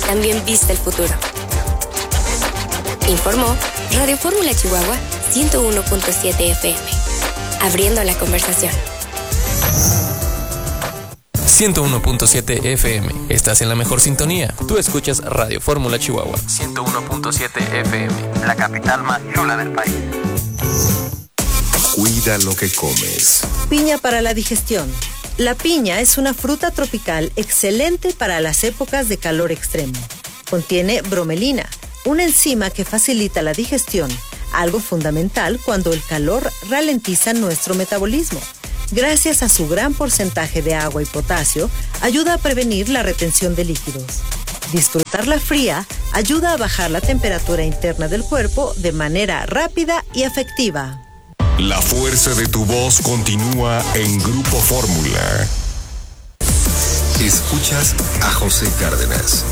también viste el futuro. Informó Radio Fórmula Chihuahua 101.7 FM. Abriendo la conversación. 101.7 FM. Estás en la mejor sintonía. Tú escuchas Radio Fórmula Chihuahua 101.7 FM. La capital más chula del país. Cuida lo que comes. Piña para la digestión. La piña es una fruta tropical excelente para las épocas de calor extremo. Contiene bromelina, una enzima que facilita la digestión, algo fundamental cuando el calor ralentiza nuestro metabolismo. Gracias a su gran porcentaje de agua y potasio, ayuda a prevenir la retención de líquidos. Disfrutarla fría ayuda a bajar la temperatura interna del cuerpo de manera rápida y efectiva. La fuerza de tu voz continúa en Grupo Fórmula. Escuchas a José Cárdenas.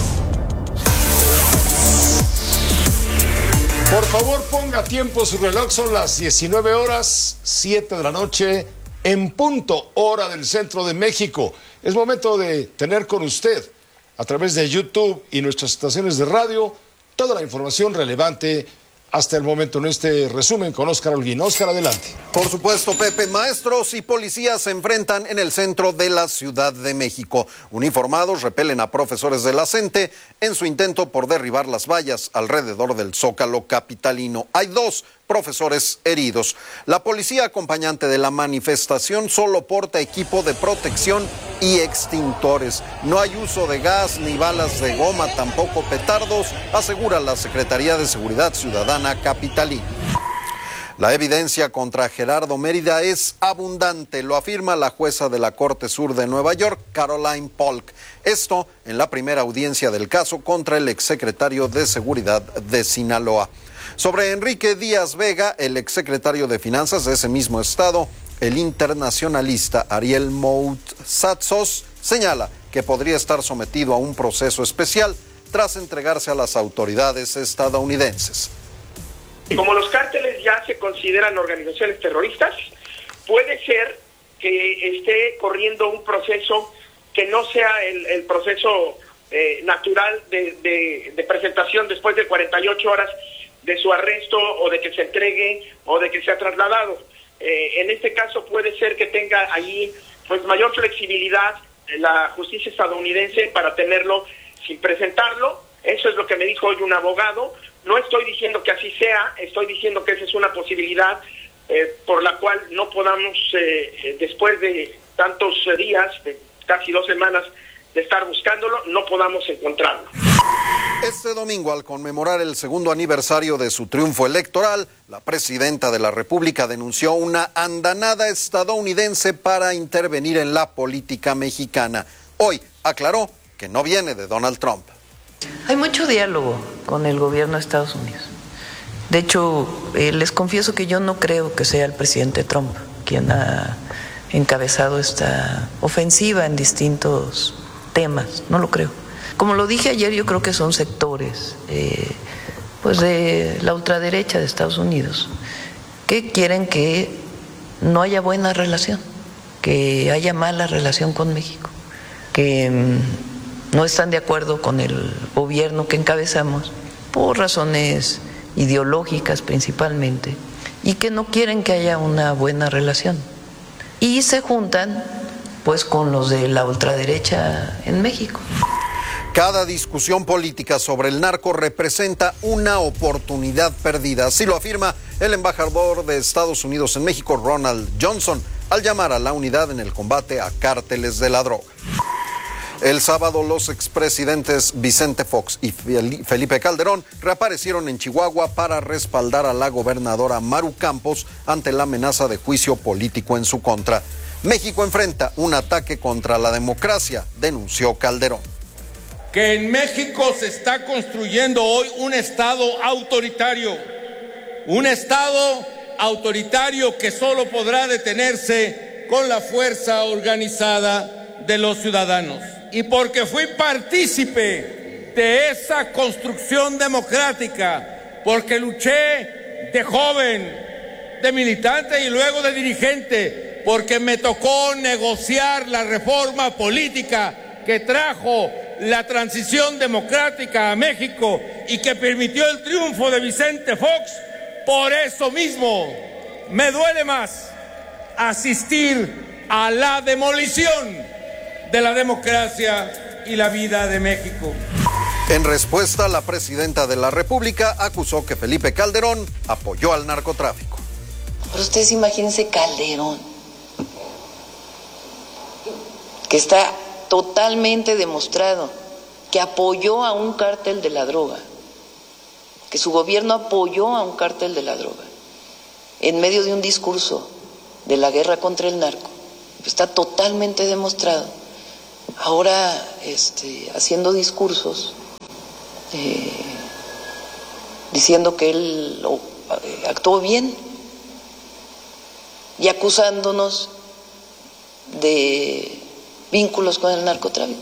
Por favor, ponga tiempo su reloj. Son las 19 horas, 7 de la noche, en punto, hora del centro de México. Es momento de tener con usted, a través de YouTube y nuestras estaciones de radio, toda la información relevante hasta el momento en este resumen con Óscar Holguín. Óscar, adelante. Por supuesto, Pepe. Maestros y policías se enfrentan en el centro de la Ciudad de México. Uniformados repelen a profesores de la CENTE en su intento por derribar las vallas alrededor del Zócalo capitalino. Hay 2 profesores heridos. La policía acompañante de la manifestación solo porta equipo de protección y extintores. No hay uso de gas ni balas de goma, tampoco petardos, asegura la Secretaría de Seguridad Ciudadana capitalina. La evidencia contra Gerardo Mérida es abundante, lo afirma la jueza de la Corte Sur de Nueva York, Caroline Polk. Esto en la primera audiencia del caso contra el exsecretario de Seguridad de Sinaloa. Sobre Enrique Díaz Vega, el exsecretario de Finanzas de ese mismo estado, el internacionalista Ariel Moutsatsos señala que podría estar sometido a un proceso especial tras entregarse a las autoridades estadounidenses. Como los cárteles ya se consideran organizaciones terroristas, puede ser que esté corriendo un proceso que no sea el proceso natural de presentación después de 48 horas de su arresto o de que se entregue o de que sea trasladado. En este caso puede ser que tenga allí pues mayor flexibilidad la justicia estadounidense para tenerlo sin presentarlo. Eso es lo que me dijo hoy un abogado. No estoy diciendo que así sea, estoy diciendo que esa es una posibilidad por la cual no podamos, después de tantos días, de casi 2 semanas de estar buscándolo, no podamos encontrarlo. Este domingo, al conmemorar el 2º aniversario de su triunfo electoral, la presidenta de la República denunció una andanada estadounidense para intervenir en la política mexicana. Hoy aclaró que no viene de Donald Trump. Hay mucho diálogo con el gobierno de Estados Unidos. De hecho, les confieso que yo no creo que sea el presidente Trump quien ha encabezado esta ofensiva en distintos temas, no lo creo. Como lo dije ayer, yo creo que son sectores pues de la ultraderecha de Estados Unidos que quieren que no haya buena relación, que haya mala relación con México, que no están de acuerdo con el gobierno que encabezamos por razones ideológicas principalmente y que no quieren que haya una buena relación. Y se juntan pues con los de la ultraderecha en México. Cada discusión política sobre el narco representa una oportunidad perdida, así lo afirma el embajador de Estados Unidos en México, Ronald Johnson, al llamar a la unidad en el combate a cárteles de la droga. El sábado, los expresidentes Vicente Fox y Felipe Calderón reaparecieron en Chihuahua para respaldar a la gobernadora Maru Campos ante la amenaza de juicio político en su contra. México enfrenta un ataque contra la democracia, denunció Calderón. Que en México se está construyendo hoy un Estado autoritario que solo podrá detenerse con la fuerza organizada de los ciudadanos. Y porque fui partícipe de esa construcción democrática, porque luché de joven, de militante y luego de dirigente, porque me tocó negociar la reforma política que trajo la transición democrática a México y que permitió el triunfo de Vicente Fox, por eso mismo me duele más asistir a la demolición de la democracia y la vida de México. En respuesta, la presidenta de la República acusó que Felipe Calderón apoyó al narcotráfico. Pero ustedes imagínense Calderón, que está totalmente demostrado que apoyó a un cártel de la droga, que su gobierno apoyó a un cártel de la droga, en medio de un discurso de la guerra contra el narco. Está totalmente demostrado. Ahora, haciendo discursos, diciendo que él actuó bien y acusándonos de vínculos con el narcotráfico.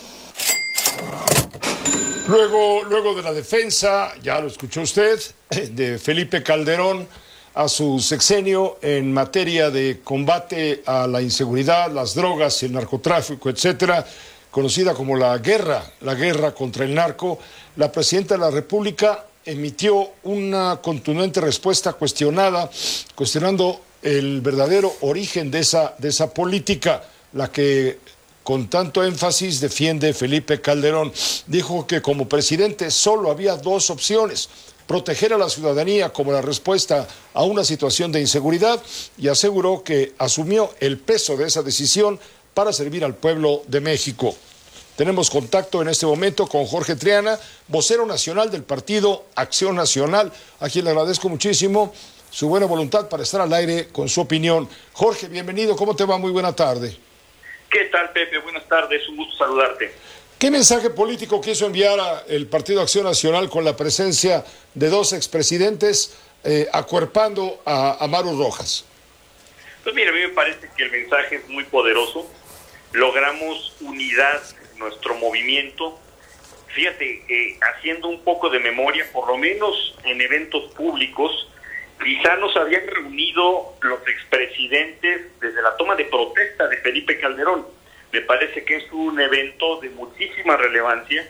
Luego de la defensa, ya lo escuchó usted, de Felipe Calderón a su sexenio en materia de combate a la inseguridad, las drogas, el narcotráfico, etcétera, conocida como la guerra contra el narco, la presidenta de la República emitió una contundente respuesta cuestionando el verdadero origen de esa política, la que con tanto énfasis defiende Felipe Calderón. Dijo que como presidente solo había dos opciones: proteger a la ciudadanía como la respuesta a una situación de inseguridad, y aseguró que asumió el peso de esa decisión para servir al pueblo de México. Tenemos contacto en este momento con Jorge Triana, vocero nacional del Partido Acción Nacional, a quien le agradezco muchísimo su buena voluntad para estar al aire con su opinión. Jorge, bienvenido, ¿cómo te va? Muy buena tarde. ¿Qué tal, Pepe? Buenas tardes, un gusto saludarte. ¿Qué mensaje político quiso enviar el Partido Acción Nacional con la presencia de dos expresidentes acuerpando a Maru Rojas? Pues mira, a mí me parece que el mensaje es muy poderoso. Logramos unidad en nuestro movimiento. Fíjate, haciendo un poco de memoria, por lo menos en eventos públicos, quizá nos habían reunido los expresidentes desde la toma de protesta de Felipe Calderón. Me parece que es un evento de muchísima relevancia.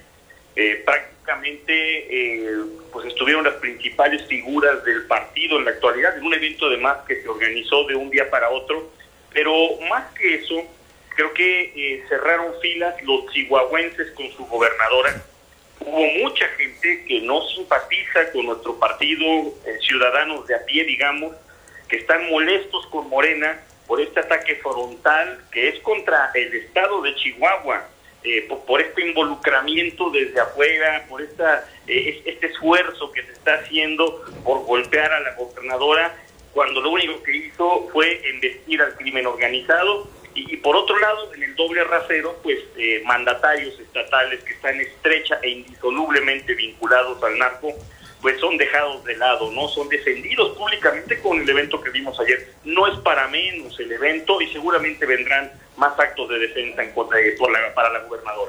Prácticamente pues estuvieron las principales figuras del partido en la actualidad, en un evento además que se organizó de un día para otro. Pero más que eso, creo que cerraron filas los chihuahuenses con su gobernadora. Hubo mucha gente que no simpatiza con nuestro partido, ciudadanos de a pie, digamos, que están molestos con Morena por este ataque frontal que es contra el estado de Chihuahua, por este involucramiento desde afuera, por este esfuerzo que se está haciendo por golpear a la gobernadora, cuando lo único que hizo fue embestir al crimen organizado. Y por otro lado, en el doble rasero, pues mandatarios estatales que están estrecha e indisolublemente vinculados al narco, pues son dejados de lado, ¿no? Son defendidos públicamente con el evento que vimos ayer. No es para menos el evento y seguramente vendrán más actos de defensa en contra para la gobernadora.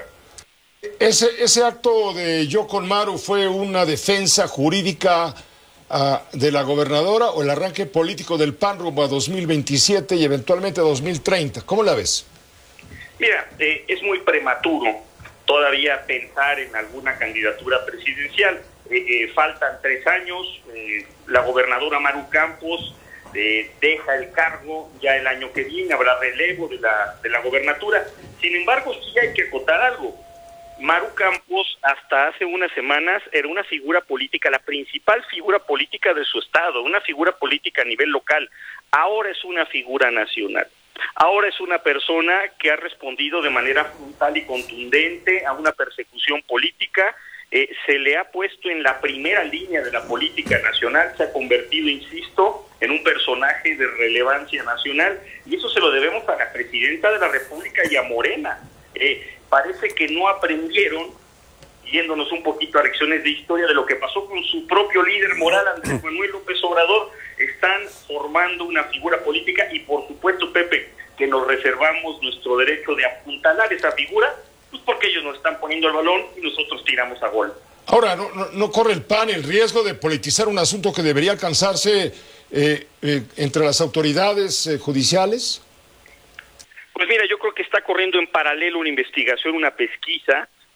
Ese acto de Yo con Maru fue una defensa jurídica de la gobernadora o el arranque político del PAN rumbo a 2027 y eventualmente a 2030. ¿Cómo la ves? Mira, es muy prematuro todavía pensar en alguna candidatura presidencial. Faltan 3 años, la gobernadora Maru Campos deja el cargo ya el año que viene, habrá relevo de la gobernatura. Sin embargo, sí hay que acotar algo. Maru Campos hasta hace unas semanas era una figura política, la principal figura política de su estado, una figura política a nivel local. Ahora es una figura nacional. Ahora es una persona que ha respondido de manera frontal y contundente a una persecución política. Se le ha puesto en la primera línea de la política nacional, se ha convertido, insisto, en un personaje de relevancia nacional, y eso se lo debemos a la presidenta de la República y a Morena. Parece que no aprendieron, yéndonos un poquito a lecciones de historia, de lo que pasó con su propio líder moral, Andrés Manuel López Obrador. Están formando una figura política y, por supuesto, Pepe, que nos reservamos nuestro derecho de apuntalar esa figura, pues porque ellos nos están poniendo el balón y nosotros tiramos a gol. Ahora, ¿no corre el PAN el riesgo de politizar un asunto que debería alcanzarse entre las autoridades judiciales? Pues mira, yo creo que está corriendo en paralelo una investigación, una pesquisa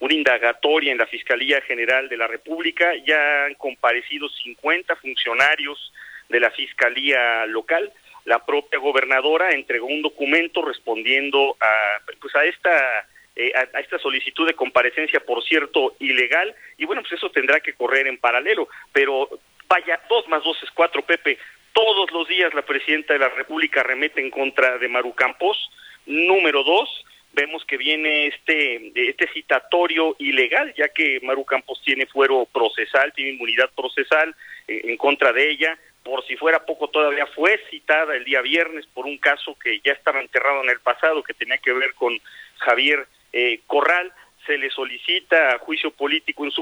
una indagatoria en la Fiscalía General de la República. Ya han comparecido 50 funcionarios de la Fiscalía local. La propia gobernadora entregó un documento respondiendo a esta solicitud de comparecencia, por cierto, ilegal, y bueno, pues eso tendrá que correr en paralelo, pero vaya, 2 más 2 es 4, Pepe. Todos los días la presidenta de la República arremete en contra de Maru Campos. Número 2, vemos que viene este citatorio ilegal, ya que Maru Campos tiene fuero procesal, tiene inmunidad procesal en contra de ella. Por si fuera poco, todavía fue citada el día viernes por un caso que ya estaba enterrado en el pasado, que tenía que ver con Javier Corral. Se le solicita juicio político en su